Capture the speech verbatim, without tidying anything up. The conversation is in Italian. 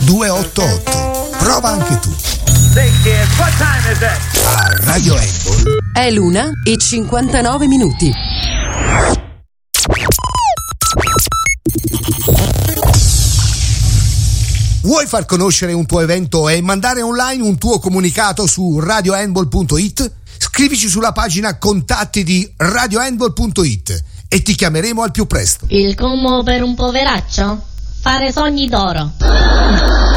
due otto otto. Prova anche tu. Say kids, what time is it? A Radio Handball è l'una e cinquantanove minuti. Vuoi far conoscere un tuo evento e mandare online un tuo comunicato su radio handball punto it? Scrivici sulla pagina contatti di radio handball punto it e ti chiameremo al più presto. Il combo per un poveraccio? Fare sogni d'oro.